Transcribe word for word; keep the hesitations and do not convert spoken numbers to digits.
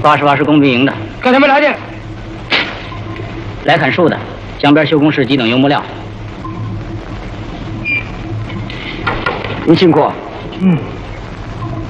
八十八是工兵营的。 干什么来的？ 来砍树的。江边修工室急等油木料。 你辛苦。嗯。